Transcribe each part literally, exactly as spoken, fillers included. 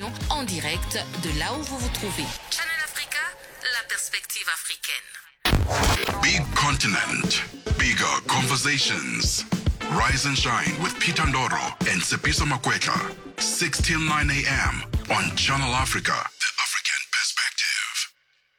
informations en direct de là où vous vous trouvez. Channel Africa, la perspective africaine. Big continent, bigger conversations. Rise and Shine with Peter Ndoro and Sepiso Makwetla. six till nine a.m. on Channel Africa, the African perspective.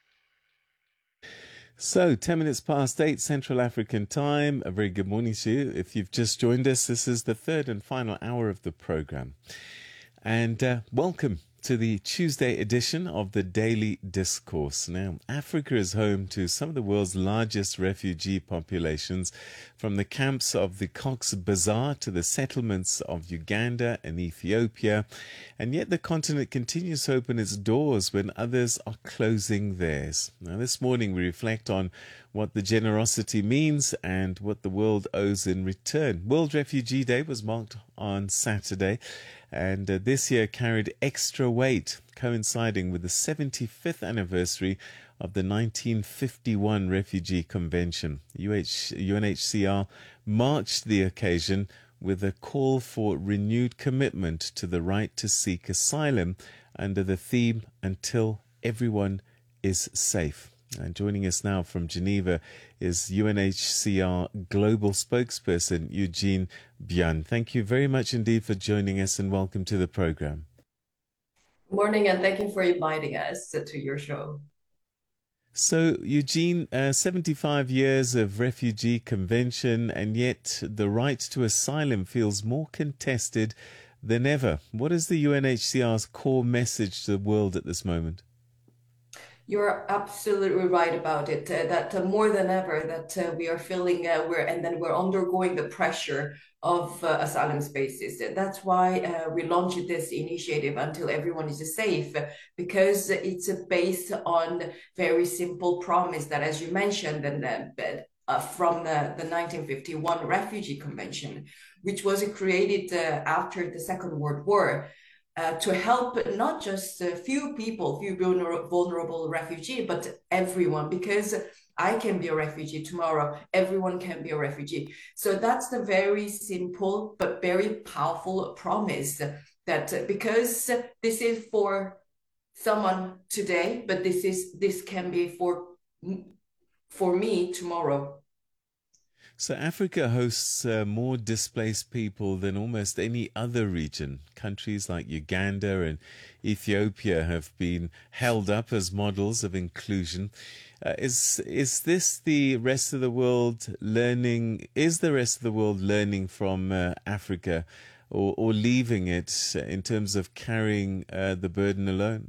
So, ten minutes past eight Central African time. A very good morning to you. If you've just joined us, this is the third and final hour of the program. And uh, welcome to the Tuesday edition of the Daily Discourse. Now, Africa is home to some of the world's largest refugee populations, from the camps of the Cox's Bazar to the settlements of Uganda and Ethiopia. And yet the continent continues to open its doors when others are closing theirs. Now, this morning we reflect on what the generosity means and what the world owes in return. World Refugee Day was marked on Saturday, and uh, this year carried extra weight, coinciding with the seventy-fifth anniversary of the nineteen fifty-one Refugee Convention. U N H C R marked the occasion with a call for renewed commitment to the right to seek asylum under the theme, "Until Everyone is Safe." And joining us now from Geneva is U N H C R Global Spokesperson Eugene Byun. Thank you very much indeed for joining us, and welcome to the program. Good morning, and thank you for inviting us to your show. So, Eugene, uh, seventy-five years of refugee convention, and yet the right to asylum feels more contested than ever. What is the U N H C R's core message to the world at this moment? You're absolutely right about it, uh, that uh, more than ever that uh, we are feeling, uh, we're, and then we're undergoing the pressure of uh, asylum spaces. That's why uh, we launched this initiative, Until Everyone is Safe, because it's uh, based on very simple promise that, as you mentioned, and uh, uh, from the, the nineteen fifty-one Refugee Convention, which was created uh, after the Second World War. Uh, to help not just a few people, few vulner vulnerable refugees, but everyone, because I can be a refugee tomorrow, everyone can be a refugee. So that's the very simple but very powerful promise, that because this is for someone today, but this is this can be for for me tomorrow. So Africa hosts uh, more displaced people than almost any other region. Countries like Uganda and Ethiopia have been held up as models of inclusion. Uh, is is this the rest of the world learning? Is the rest of the world learning from uh, Africa, or, or leaving it in terms of carrying uh, the burden alone?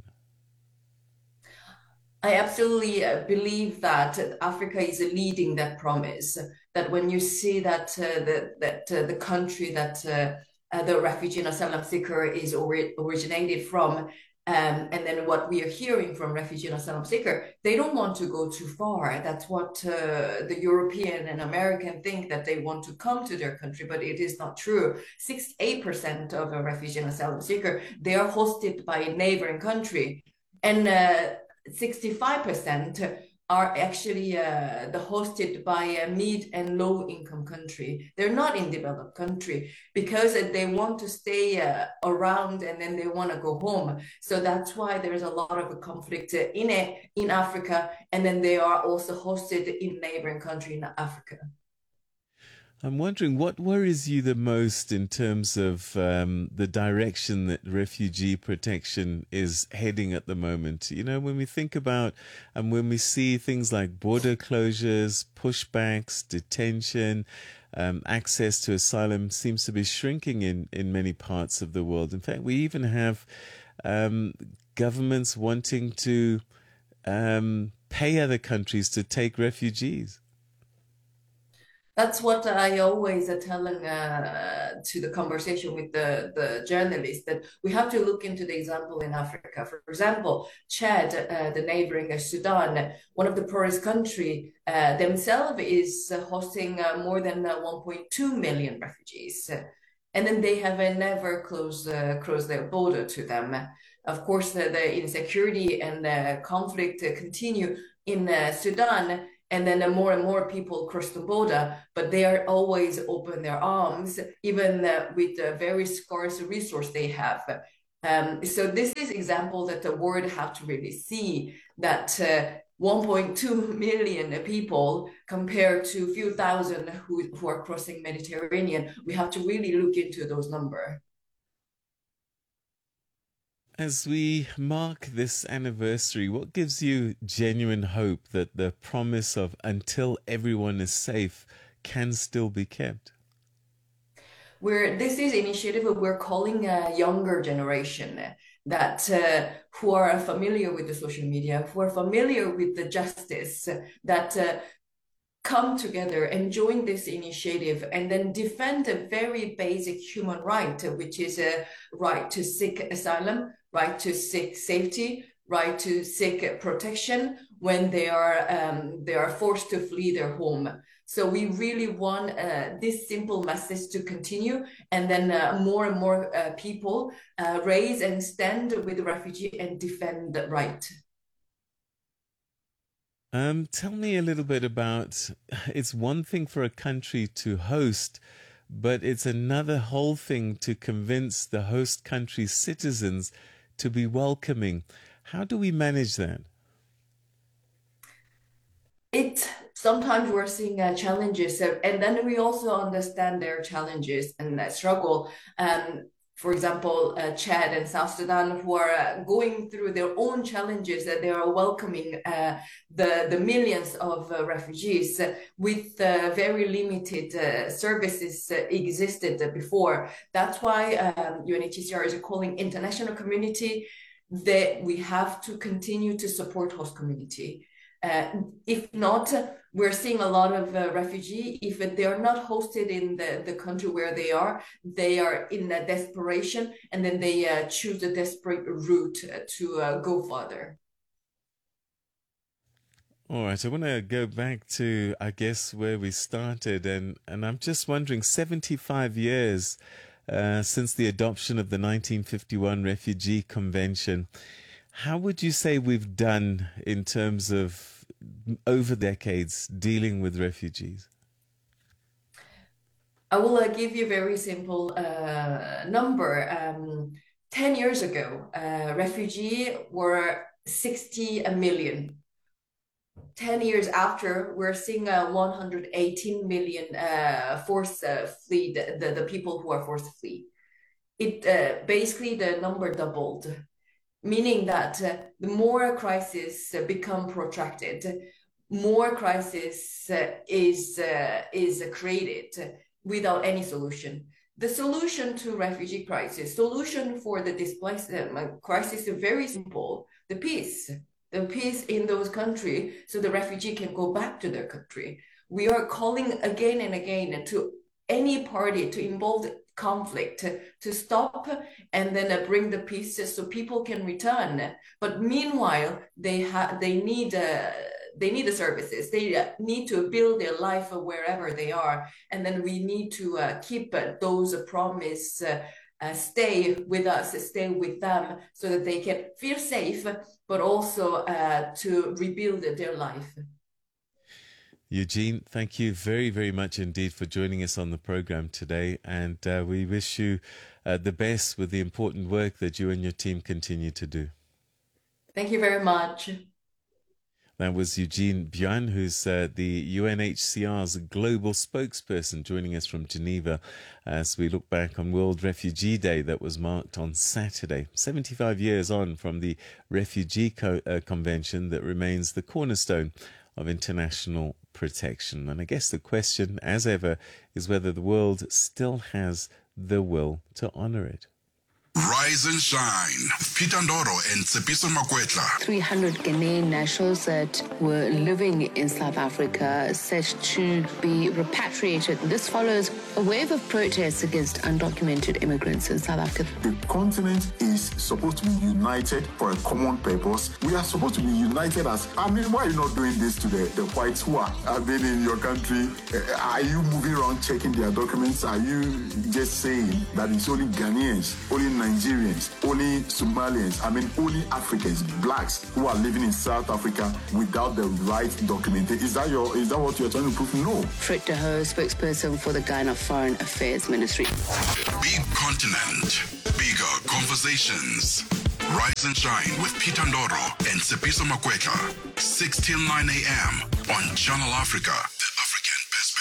I absolutely believe that Africa is leading that promise. That when you see that uh, the, that uh, the country that uh, uh, the refugee and asylum seeker is ori originated from, um, and then what we are hearing from refugee and asylum seeker, they don't want to go too far. That's what uh, the European and American think, that they want to come to their country, but it is not true. sixty-eight percent of a refugee and asylum seeker, they are hosted by a neighboring country, and uh, sixty-five percent are actually uh, the hosted by a mid and low income country. They're not in developed country because they want to stay uh, around, and then they want to go home. So that's why there's a lot of a conflict in it, in Africa, and then they are also hosted in neighboring country in Africa. I'm wondering, what worries you the most in terms of um, the direction that refugee protection is heading at the moment? You know, when we think about and when we see things like border closures, pushbacks, detention, um, access to asylum seems to be shrinking in, in many parts of the world. In fact, we even have um, governments wanting to um, pay other countries to take refugees. That's what I always uh, telling uh, to the conversation with the, the journalists, that we have to look into the example in Africa. For example, Chad, uh, the neighboring uh, Sudan, one of the poorest country uh, themselves, is uh, hosting uh, more than uh, one point two million refugees. And then they have uh, never closed, uh, closed their border to them. Of course, the, the insecurity and the conflict uh, continue in uh, Sudan. And then more and more people cross the border, but they are always open their arms, even uh, with the very scarce resource they have. Um, so this is example that the world have to really see that uh, one point two million people compared to a few thousand who, who are crossing Mediterranean. We have to really look into those numbers. As we mark this anniversary, what gives you genuine hope that the promise of until everyone is safe can still be kept? We're, this is initiative we're calling a younger generation that uh, who are familiar with the social media, who are familiar with the justice, that uh, come together and join this initiative and then defend a very basic human right, which is a right to seek asylum, right to seek safety, right to seek protection when they are um, they are forced to flee their home. So we really want uh, this simple message to continue, and then uh, more and more uh, people uh, raise and stand with the refugee and defend the right. Um, tell me a little bit about, it's one thing for a country to host, but it's another whole thing to convince the host country's citizens to be welcoming. How do we manage that? It sometimes we're seeing uh, challenges, uh, and then we also understand their challenges and uh, struggle. Um, for example, uh, Chad and South Sudan, who are uh, going through their own challenges, that they are welcoming uh, the, the millions of uh, refugees uh, with uh, very limited uh, services uh, existed before. That's why um, U N H C R is calling international community that we have to continue to support host community. Uh, if not, we're seeing a lot of uh, refugees, if they are not hosted in the, the country where they are, they are in a desperation, and then they uh, choose a desperate route to uh, go further. All right, I want to go back to, I guess, where we started, and, and I'm just wondering, seventy-five years uh, since the adoption of the nineteen fifty-one Refugee Convention, how would you say we've done in terms of over decades dealing with refugees? I will uh, give you a very simple uh, number. Um, ten years ago, uh, refugees were sixty million. ten years after, we're seeing uh, one hundred eighteen million uh, forced uh, flee, the, the, the people who are forced to flee. It uh, basically the number doubled. Meaning that uh, the more crisis uh, become protracted, more crisis uh, is uh, is uh, created without any solution. The solution to refugee crisis, solution for the displacement crisis is very simple: the peace, the peace in those countries, so the refugee can go back to their country. We are calling again and again to any party to involve conflict to stop and then uh, bring the peace so people can return. But meanwhile, they have they need uh, they need the services. They uh, need to build their life wherever they are, and then we need to uh, keep uh, those promises. Uh, uh, stay with us, stay with them, so that they can feel safe, but also uh, to rebuild their life. Eugene, thank you very, very much indeed for joining us on the program today. And uh, we wish you uh, the best with the important work that you and your team continue to do. Thank you very much. That was Eugene Buan, who's uh, the U N H C R's global spokesperson, joining us from Geneva as we look back on World Refugee Day that was marked on Saturday, seventy-five years on from the Refugee Co- uh, Convention that remains the cornerstone of international protection. And I guess the question, as ever, is whether the world still has the will to honor it. Rise and shine. Peter Ndoro and Tsepiso Makwetla. three hundred Ghanaian nationals that were living in South Africa set to be repatriated. This follows a wave of protests against undocumented immigrants in South Africa. The continent is supposed to be united for a common purpose. We are supposed to be united as, I mean, why are you not doing this to the, the whites who are, have been in your country? Uh, are you moving around checking their documents? Are you just saying that it's only Ghanaians, only Nigerians, only Somalians, I mean, only Africans, blacks who are living in South Africa without the right documentation? Is that your? Is that what you're trying to prove? No. Frit de Hoo, spokesperson for the Ghana Foreign Affairs Ministry. Big continent, Bigger conversations. Rise and Shine with Peter Ndoro and Tsepiso Makwetla. six till nine a.m. on Channel Africa, the African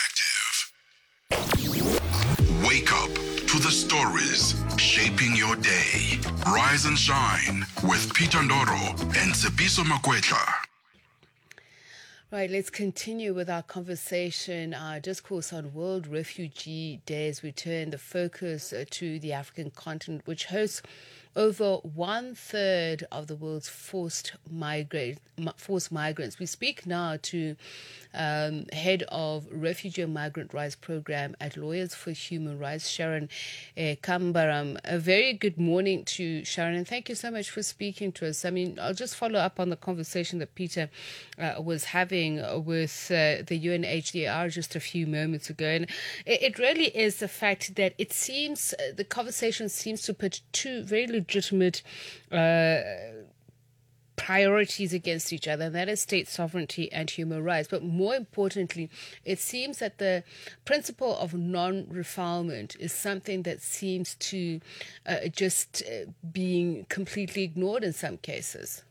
perspective. Wake up to the stories shaping your day. Rise and Shine with Peter Ndoro and Tsepiso Makwetla. Right, let's continue with our conversation, our discourse on World Refugee Day as we turn the focus uh, to the African continent, which hosts over one third of the world's forced migrate, forced migrants. We speak now to um, head of Refugee and Migrant Rights Program at Lawyers for Human Rights, Sharon uh, Kambaram. A very good morning to Sharon, and thank you so much for speaking to us. I mean, I'll just follow up on the conversation that Peter uh, was having with uh, the U N H C R just a few moments ago, and it, it really is the fact that it seems uh, the conversation seems to put two very legitimate uh, priorities against each other, and that is state sovereignty and human rights. But more importantly, it seems that the principle of non-refoulement is something that seems to uh, just uh, being completely ignored in some cases.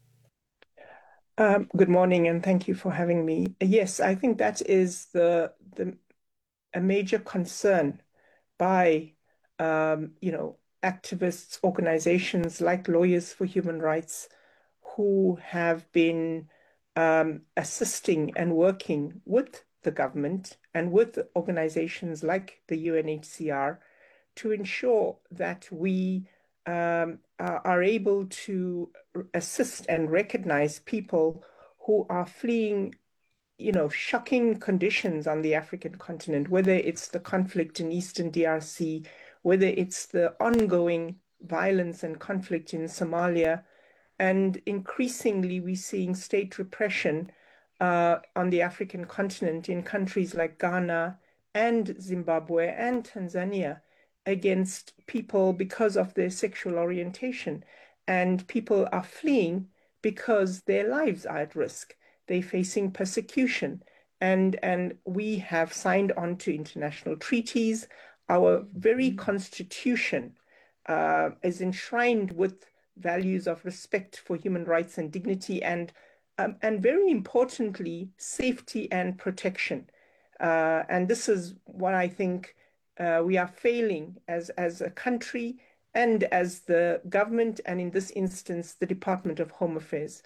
Um, good morning, and thank you for having me. Yes, I think that is the the a major concern by um, you know activists, organizations like Lawyers for Human Rights, who have been um, assisting and working with the government and with organizations like the U N H C R to ensure that we um, are able to assist and recognize people who are fleeing, you know, shocking conditions on the African continent, whether it's the conflict in Eastern D R C, whether it's the ongoing violence and conflict in Somalia. And increasingly, we're seeing state repression uh, on the African continent in countries like Ghana and Zimbabwe and Tanzania against people because of their sexual orientation. And people are fleeing because their lives are at risk. They're facing persecution. And, and we have signed on to international treaties. Our very constitution uh, is enshrined with values of respect for human rights and dignity, and um, and very importantly, safety and protection. Uh, and this is what I think uh, we are failing as as a country and as the government, and in this instance, the Department of Home Affairs.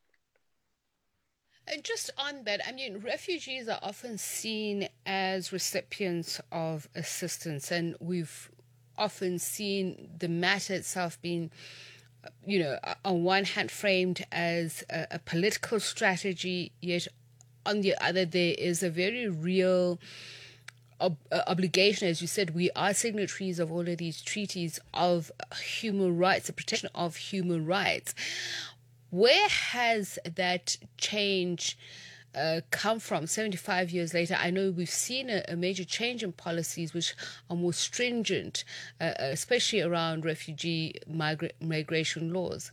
And just on that, I mean, refugees are often seen as recipients of assistance, and we've often seen the matter itself being, you know, on one hand framed as a, a political strategy, yet on the other there is a very real ob- obligation. As you said, we are signatories of all of these treaties of human rights, the protection of human rights. Where has that change uh, come from seventy-five years later? I know we've seen a, a major change in policies which are more stringent, uh, especially around refugee migra- migration laws.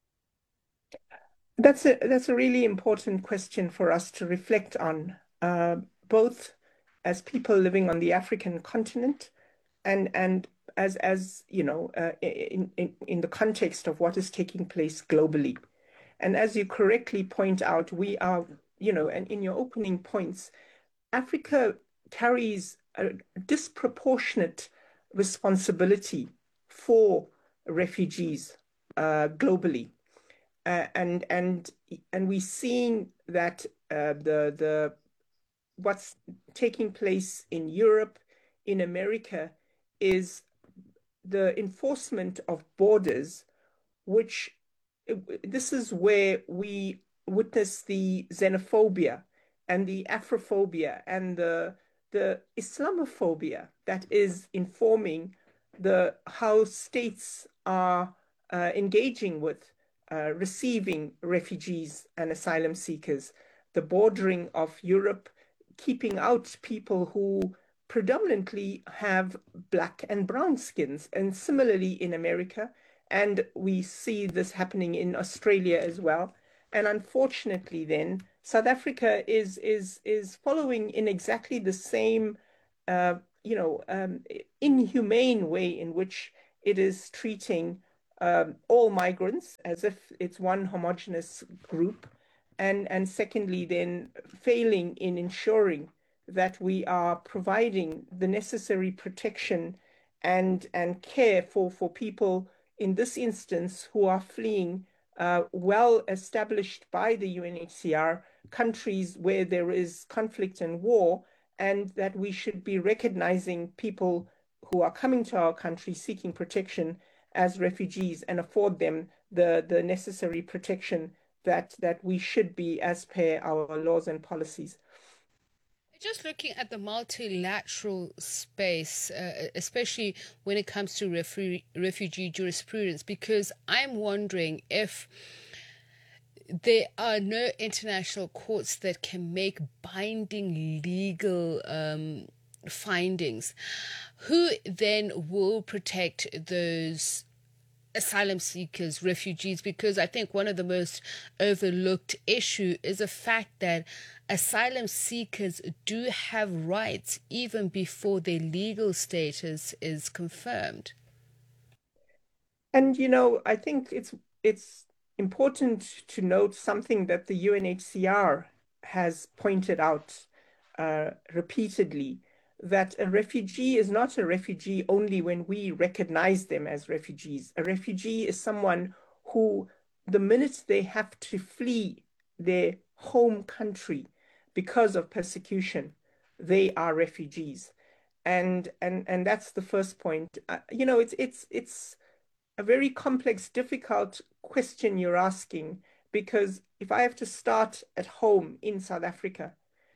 That's a that's a really important question for us to reflect on, uh, both as people living on the African continent and and as as you know uh, in, in in the context of what is taking place globally. And as you correctly point out, we are, you know, and in your opening points, Africa carries a disproportionate responsibility for refugees uh, globally. Uh, and and and we're seeing that uh, the the what's taking place in Europe, in America, is the enforcement of borders, which this is where we witness the xenophobia and the Afrophobia and the the Islamophobia that is informing the how states are uh, engaging with uh, receiving refugees and asylum seekers, the bordering of Europe, keeping out people who predominantly have black and brown skins, and similarly in America. And we see this happening in Australia as well. And unfortunately, then, South Africa is is is following in exactly the same, uh, you know, um, inhumane way in which it is treating um, all migrants as if it's one homogenous group. And, and secondly, then failing in ensuring that we are providing the necessary protection and, and care for, for people in this instance who are fleeing uh, well established by the U N H C R countries where there is conflict and war, and that we should be recognizing people who are coming to our country seeking protection as refugees and afford them the, the necessary protection that, that we should be as per our laws and policies. Just looking at the multilateral space, uh, especially when it comes to refu- refugee jurisprudence, because I'm wondering if there are no international courts that can make binding legal um, findings. Who then will protect those asylum seekers, refugees? Because I think one of the most overlooked issue is the fact that asylum seekers do have rights even before their legal status is confirmed. And, you know, I think it's it's important to note something that the U N H C R has pointed out uh, repeatedly, that a refugee is not a refugee only when we recognize them as refugees. A refugee is someone who, the minute they have to flee their home country because of persecution, they are refugees. And and and that's the first point. Uh, you know, it's it's it's a very complex, difficult question you're asking, because if I have to start at home in South Africa,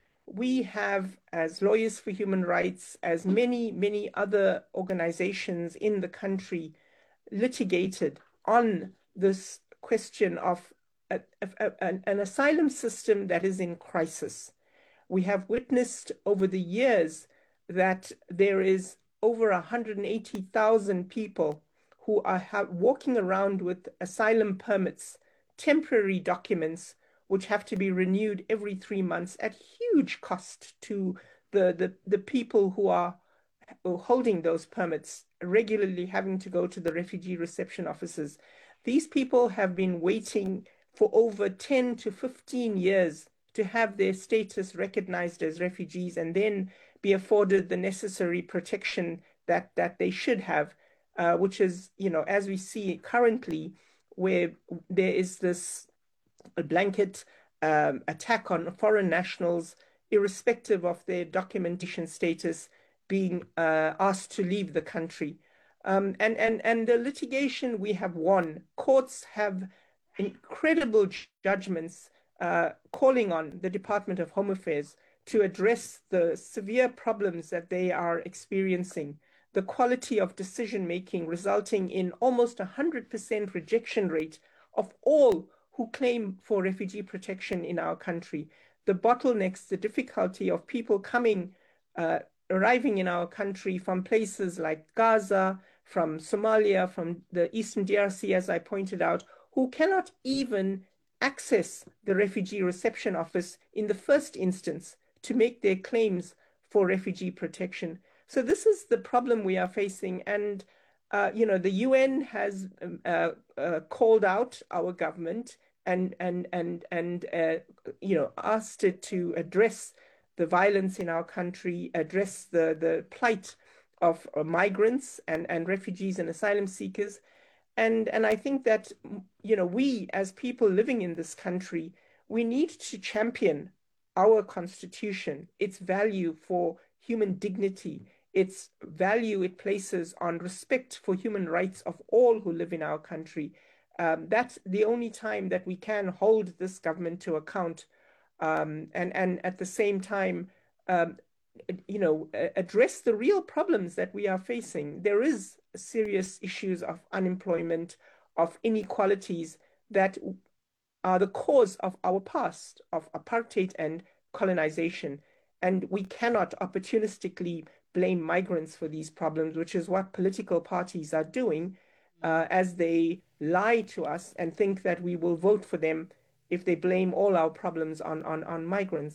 we have, as Lawyers for Human Rights, as many, many other organizations in the country, litigated on this question of a, a, a, an asylum system that is in crisis. We have witnessed over the years that there is over one hundred eighty thousand people who are have, walking around with asylum permits, temporary documents, which have to be renewed every three months at huge cost to the, the, the people who are holding those permits, regularly having to go to the refugee reception offices. These people have been waiting for over ten to fifteen years to have their status recognized as refugees and then be afforded the necessary protection that, that they should have, uh, which is, you know, as we see currently, where there is this a blanket um, attack on foreign nationals, irrespective of their documentation status, being uh, asked to leave the country. Um, and, and, and the litigation we have won. Courts have incredible judgments uh, calling on the Department of Home Affairs to address the severe problems that they are experiencing, the quality of decision-making resulting in almost one hundred percent rejection rate of all who claim for refugee protection in our country, the bottlenecks, the difficulty of people coming, uh, arriving in our country from places like Gaza, from Somalia, from the Eastern D R C, as I pointed out, who cannot even access the refugee reception office in the first instance to make their claims for refugee protection. So this is the problem we are facing. And, uh, you know, the U N has uh, uh, called out our government and, and, and, and uh, you know, asked it to address the violence in our country, address the, the plight of uh, migrants and, and refugees and asylum seekers. And, and I think that, you know, we as people living in this country, we need to champion our constitution, its value for human dignity, its value it places on respect for human rights of all who live in our country. Um, that's the only time that we can hold this government to account, um, and, and at the same time, um, you know, address the real problems that we are facing. There is serious issues of unemployment, of inequalities that are the cause of our past, of apartheid and colonization. And we cannot opportunistically blame migrants for these problems, which is what political parties are doing uh, as they lie to us and think that we will vote for them if they blame all our problems on, on, on migrants.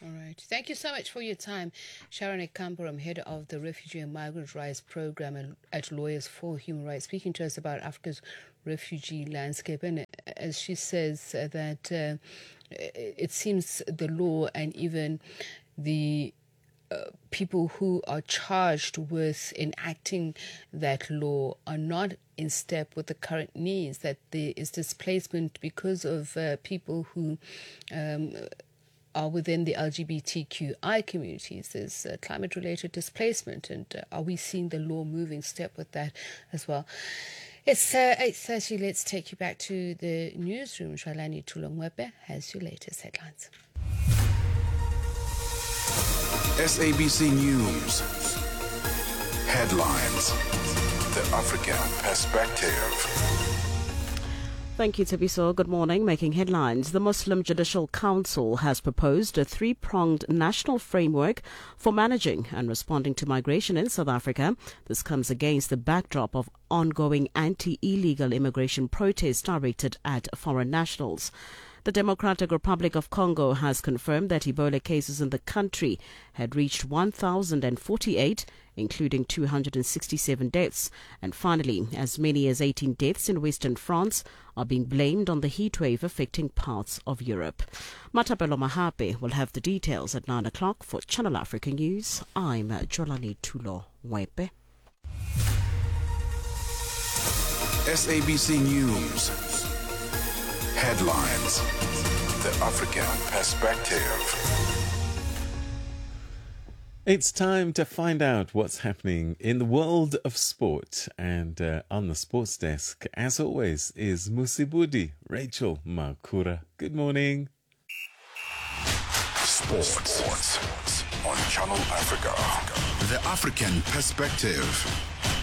All right. Thank you so much for your time. Sharon Ekampuram, head of the Refugee and Migrant Rights Program at Lawyers for Human Rights, speaking to us about Africa's refugee landscape. And as she says, uh, that uh, it seems the law and even the uh, people who are charged with enacting that law are not in step with the current needs, that there is displacement because of uh, people who um, are within the L G B T Q I communities. There's uh, climate-related displacement, and uh, are we seeing the law moving step with that as well? It's uh, eight thirty. Let's take you back to the newsroom. Shalani Tulongwepe has your latest headlines. S A B C News. Headlines. The African Perspective. Thank you, Tabiso. Good morning. Making headlines. The Muslim Judicial Council has proposed a three-pronged national framework for managing and responding to migration in South Africa. This comes against the backdrop of ongoing anti-illegal immigration protests directed at foreign nationals. The Democratic Republic of Congo has confirmed that Ebola cases in the country had reached one thousand forty-eight, including two hundred sixty-seven deaths. And finally, as many as eighteen deaths in Western France are being blamed on the heatwave affecting parts of Europe. Matapelo Mahape will have the details at nine o'clock for Channel Africa News. I'm Jolani Tulo Wepe. S A B C News. Headlines. The African Perspective. It's time to find out what's happening in the world of sport. And uh, on the sports desk, as always, is Musibudi Rachel Makura. Good morning. Sports. Sports on Channel Africa. The African Perspective.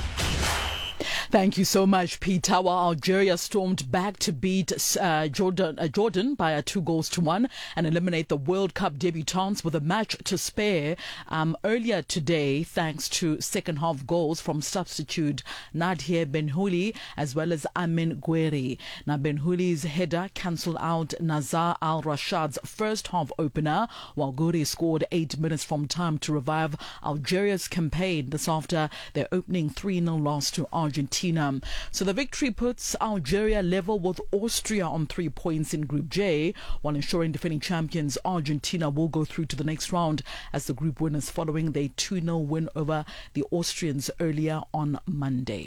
Thank you so much, Peter. While Algeria stormed back to beat uh, Jordan, uh, Jordan by uh, two goals to one and eliminate the World Cup debutants with a match to spare um, earlier today, thanks to second half goals from substitute Nadia Benhouli as well as Amin Gueri. Now, Benhouli's header cancelled out Nazar Al Rashad's first half opener, while Gueri scored eight minutes from time to revive Algeria's campaign. This after their opening three nil loss to Argentina. So the victory puts Algeria level with Austria on three points in Group J, while ensuring defending champions Argentina will go through to the next round as the group winners following their two nil win over the Austrians earlier on Monday.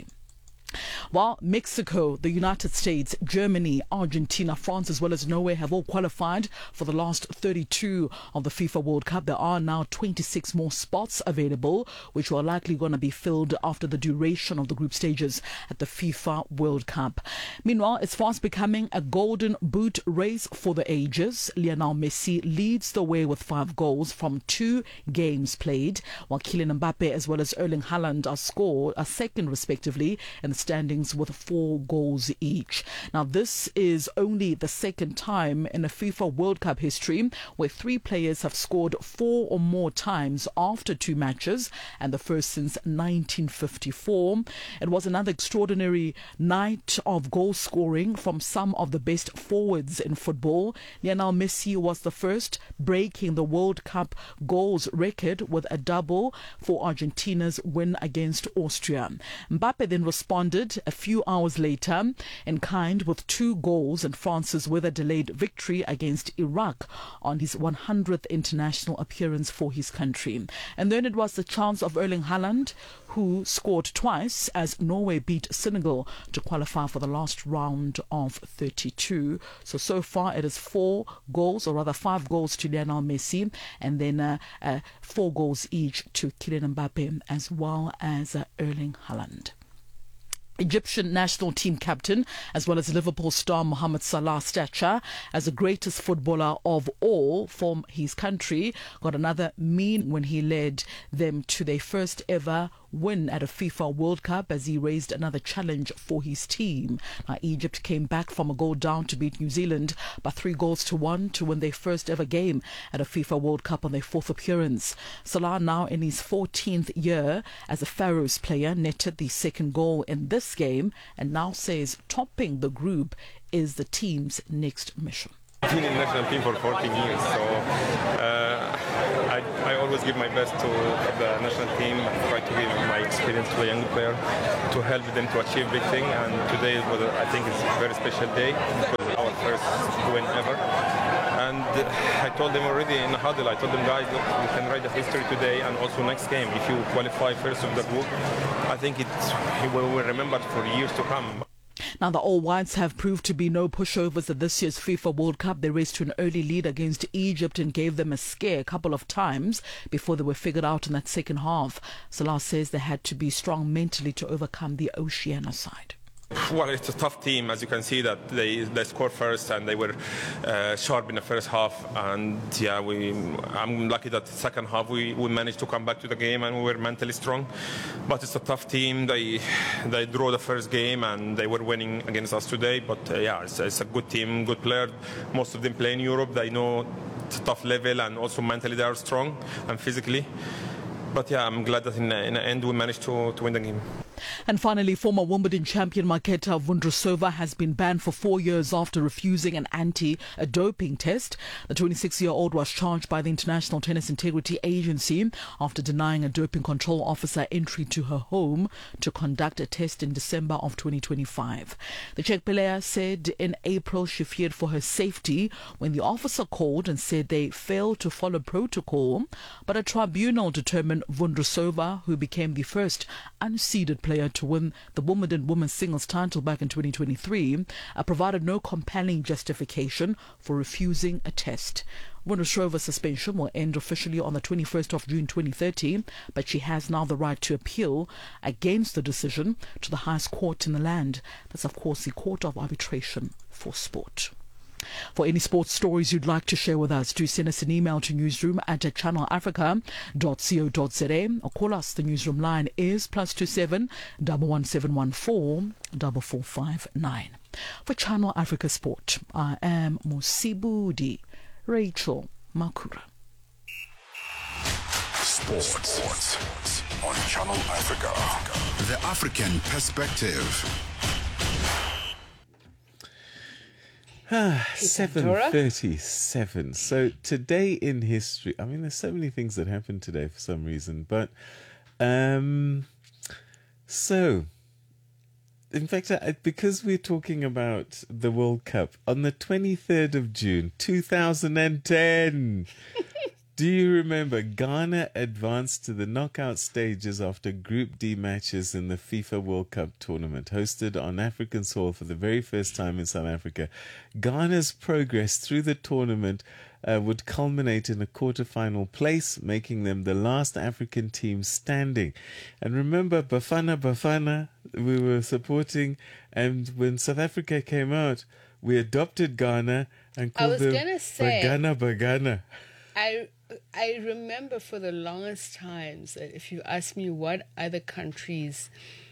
While Mexico, the United States, Germany, Argentina, France as well as Norway have all qualified for the last thirty-two of the FIFA World Cup, there are now twenty-six more spots available, which are likely going to be filled after the duration of the group stages at the FIFA World Cup. Meanwhile, it's fast becoming a golden boot race for the ages. Lionel Messi leads the way with five goals from two games played, while Kylian Mbappe as well as Erling Haaland are scored are second respectively in the standings with four goals each. Now, this is only the second time in a FIFA World Cup history where three players have scored four or more times after two matches, and the first since nineteen fifty-four. It was another extraordinary night of goal scoring from some of the best forwards in football. Lionel Messi was the first, breaking the World Cup goals record with a double for Argentina's win against Austria. Mbappe then responded a few hours later in kind with two goals in France's weather-delayed victory against Iraq on his one hundredth international appearance for his country. And then it was the chance of Erling Haaland, who scored twice as Norway beat Senegal to qualify for the last round of thirty-two. So, so far it is four goals, or rather five goals to Lionel Messi, and then uh, uh, four goals each to Kylian Mbappe as well as uh, Erling Haaland. Egyptian national team captain as well as Liverpool star Mohamed Salah's stature as the greatest footballer of all from his country got another mean when he led them to their first ever win at a FIFA World Cup as he raised another challenge for his team. Now, Egypt came back from a goal down to beat New Zealand by three goals to one to win their first ever game at a FIFA World Cup on their fourth appearance. Salah, now in his fourteenth year as a Pharaohs player, netted the second goal in this game and now says topping the group is the team's next mission. I've been in the national team for fourteen years, so uh, I, I always give my best to the national team, try to give my experience to a young player to help them to achieve big thing. And today was, I think, it's a very special day because it's our first win ever. And I told them already in the huddle, I told them, guys, look, we can write the history today and also next game. If you qualify first of the group, I think it will be remembered for years to come. Now, the All Whites have proved to be no pushovers at this year's FIFA World Cup. They raced to an early lead against Egypt and gave them a scare a couple of times before they were figured out in that second half. Salah says they had to be strong mentally to overcome the Oceania side. Well, it's a tough team, as you can see that they they scored first and they were uh, sharp in the first half. And yeah, we I'm lucky that the second half we, we managed to come back to the game and we were mentally strong. But it's a tough team. They they drew the first game and they were winning against us today. But uh, yeah, it's, it's a good team, good player. Most of them play in Europe. They know it's a tough level and also mentally they are strong and physically. But yeah, I'm glad that in the, in the end we managed to, to win the game. And finally, former Wimbledon champion Marketa Vondrousova has been banned for four years after refusing an anti-doping test. The twenty-six-year-old was charged by the International Tennis Integrity Agency after denying a doping control officer entry to her home to conduct a test in December of twenty twenty-five. The Czech player said in April she feared for her safety when the officer called and said they failed to follow protocol, but a tribunal determined Vondrousova, who became the first unseeded player to win the Wimbledon women's singles title back in twenty twenty-three, uh, provided no compelling justification for refusing a test. Vondrousova's suspension will end officially on the twenty-first of June twenty thirty, but she has now the right to appeal against the decision to the highest court in the land. That's, of course, the Court of Arbitration for Sport. For any sports stories you'd like to share with us, do send us an email to newsroom at channel africa dot co dot za or call us. The newsroom line is plus two seven one one seven one four four four five nine. For Channel Africa Sport, I am Mosibudi Rachel Makura. Sports on Channel Africa. The African perspective. Ah, seven thirty-seven. So today in history, I mean, there's so many things that happened today for some reason, but um, so in fact, I, because we're talking about the World Cup on the twenty-third of June, two thousand ten. Do you remember Ghana advanced to the knockout stages after Group D matches in the FIFA World Cup tournament, hosted on African soil for the very first time in South Africa? Ghana's progress through the tournament uh, would culminate in a quarter-final place, making them the last African team standing. And remember, Bafana Bafana, we were supporting, and when South Africa came out, we adopted Ghana and called them Bagana Bagana. I I remember for the longest times that if you ask me what other countries'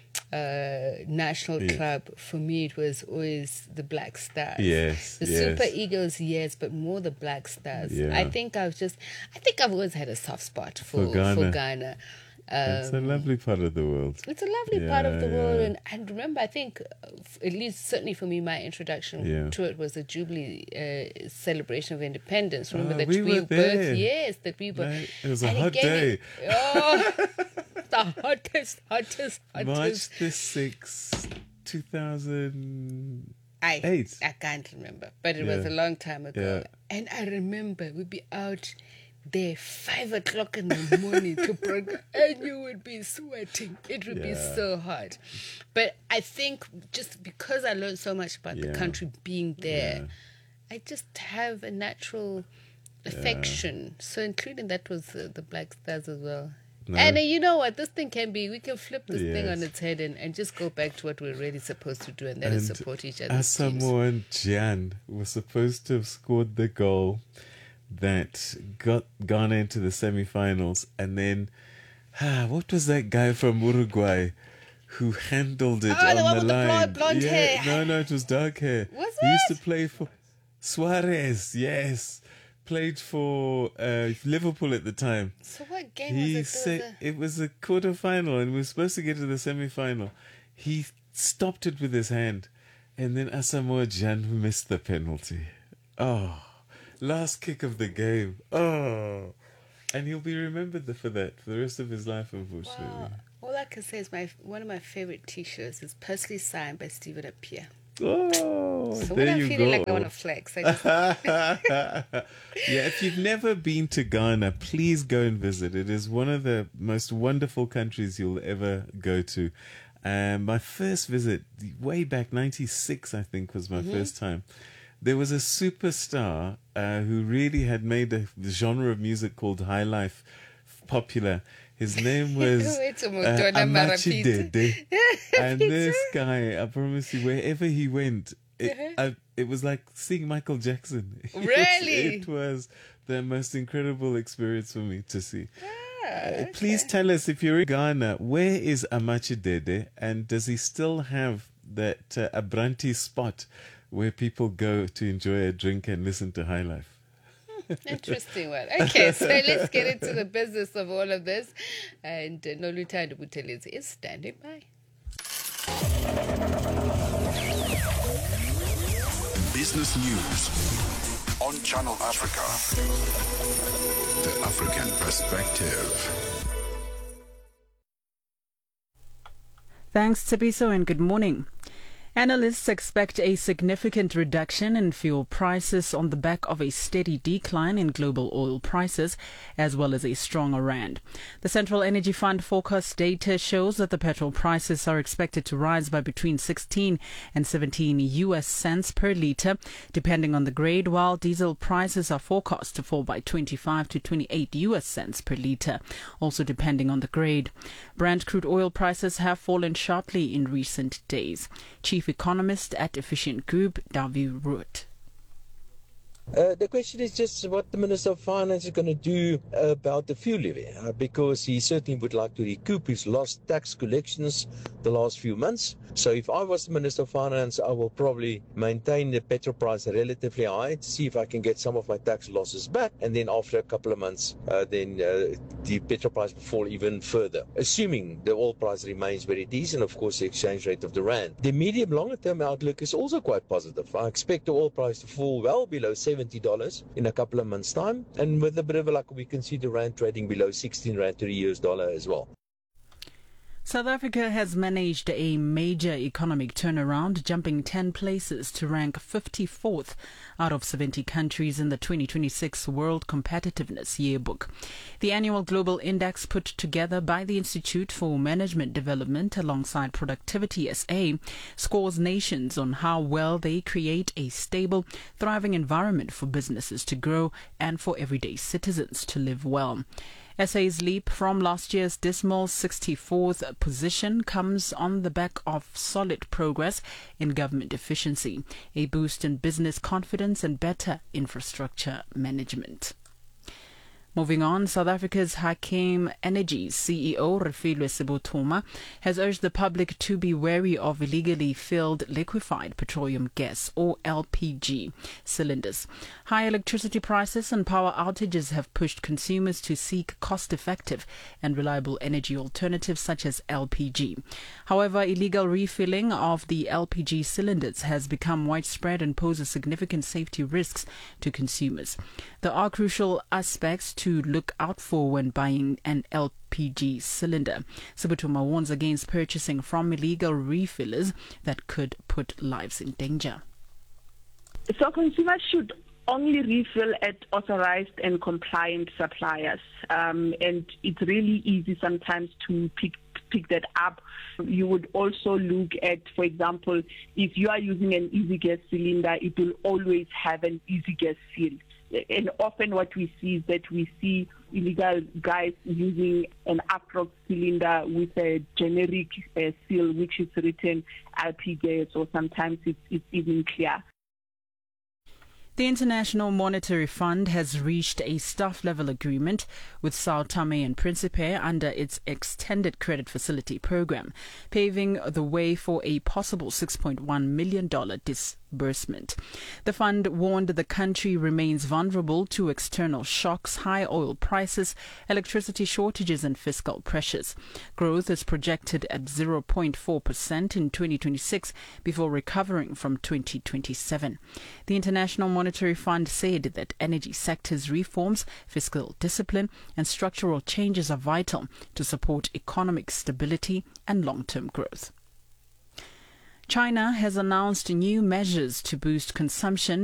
uh, national Yeah. club, for me it was always the Black Stars. Yes, the yes. Super Eagles, yes, but more the Black Stars. Yeah. I think I've just, I think I've always had a soft spot for For Ghana. For Ghana. It's a Um, lovely part of the world. It's a lovely part of the Yeah, world, yeah. and and remember, I think, uh, f- at least certainly for me, my introduction Yeah. to it was the Jubilee uh, celebration of independence. Remember Ah, that we we, were there. both, yes, that we were. Right. It was a and hot gave day. me- oh, the hottest, hottest, March hottest. the sixth, two thousand I eight. I can't remember, but it was Yeah. a long time ago. Yeah. And I remember we'd be out there five o'clock in the morning to program, and you would be sweating. It would be Yeah. so hot. But I think just because I learned so much about Yeah. the country being there, Yeah. I just have a natural affection. So including that was uh, the Black Stars as well. No. And uh, you know what? This thing can be, we can flip this thing on Yes. its head and, and just go back to what we're really supposed to do, and that is And support each other's teams. Asamoah and Jan were supposed to have scored the goal that got Ghana into the semi-finals, and then ah, what was that guy from Uruguay who handled it Oh, on the one the with the line? blonde- blonde yeah, hair. No, no, it was dark hair. Was He used it? to play for Suarez. Yes, played for uh, Liverpool at the time. So what game He was it? said There was a- it was a quarter final, and we were supposed to get to the semi final. He stopped it with his hand, and then Asamoah Gyan missed the penalty. Oh, last kick of the game. Oh, and he'll be remembered for that for the rest of his life, unfortunately. Well, all I can say is my one of my favorite T-shirts is personally signed by Stephen Appiah. Oh, so there when I'm you feeling go. like I want to flex, I just... Yeah, if you've never been to Ghana, please go and visit. It is one of the most wonderful countries you'll ever go to. Um, my first visit, way back, ninety-six, I think, was my mm-hmm. first time. There was a superstar uh, who really had made a the genre of music called high life popular. His name was uh, Amachi Dede. And this guy, I promise you, wherever he went, it, uh-huh. I, it was like seeing Michael Jackson. Really? It was, it was the most incredible experience for me to see. Ah, uh, okay. Please tell us, if you're in Ghana, where is Amachi Dede? And does he still have that uh, Abranti spot where people go to enjoy a drink and listen to High Life? Interesting one. Okay, so let's get into the business of all of this. And uh, Noluthando Buthelezi is standing by. Business News on Channel Africa. The African Perspective. Thanks, Tsepiso, and good morning. Analysts expect a significant reduction in fuel prices on the back of a steady decline in global oil prices, as well as a stronger rand. The Central Energy Fund forecast data shows that the petrol prices are expected to rise by between sixteen and seventeen U S cents per litre, depending on the grade, while diesel prices are forecast to fall by twenty-five to twenty-eight U S cents per litre, also depending on the grade. Brent crude oil prices have fallen sharply in recent days. Chief Economist at Efficient Group, Davi Root. Uh, the question is just what the Minister of Finance is going to do about the fuel levy, uh, because he certainly would like to recoup his lost tax collections the last few months. So if I was the Minister of Finance, I will probably maintain the petrol price relatively high to see if I can get some of my tax losses back. And then after a couple of months, uh, then uh, the petrol price will fall even further, assuming the oil price remains where it is and, of course, the exchange rate of the rand. The medium longer term outlook is also quite positive. I expect the oil price to fall well below seventy dollars in a couple of months' time. And with a bit of luck, we can see the rand trading below sixteen rand to the U S dollar as well. South Africa has managed a major economic turnaround, jumping ten places to rank fifty-fourth out of seventy countries in the twenty twenty-six World Competitiveness Yearbook. The annual global index put together by the Institute for Management Development alongside Productivity S A scores nations on how well they create a stable, thriving environment for businesses to grow and for everyday citizens to live well. S A's leap from last year's dismal sixty-fourth position comes on the back of solid progress in government efficiency, a boost in business confidence and better infrastructure management. Moving on, South Africa's Hakem Energy's C E O, Refilwe Sebothoma, has urged the public to be wary of illegally filled liquefied petroleum gas, or L P G, cylinders. High electricity prices and power outages have pushed consumers to seek cost-effective and reliable energy alternatives such as L P G. However, illegal refilling of the L P G cylinders has become widespread and poses significant safety risks to consumers. There are crucial aspects to to look out for when buying an L P G cylinder. Sebothoma warns against purchasing from illegal refillers that could put lives in danger. So consumers should only refill at authorized and compliant suppliers. Um, and it's really easy sometimes to pick pick that up. You would also look at, for example, if you are using an easy gas cylinder, it will always have an easy gas seal. And often what we see is that we see illegal guys using an Aprox cylinder with a generic uh, seal, which is written L P gas, or sometimes it's, it's even clear. The International Monetary Fund has reached a staff-level agreement with Sao Tome and Principe under its Extended Credit Facility program, paving the way for a possible six point one million dollars dis- disbursement. The fund warned the country remains vulnerable to external shocks, high oil prices, electricity shortages and fiscal pressures. Growth is projected at zero point four percent in twenty twenty-six before recovering from twenty twenty-seven. The International Monetary Fund said that energy sector's reforms, fiscal discipline and structural changes are vital to support economic stability and long-term growth. China has announced new measures to boost consumption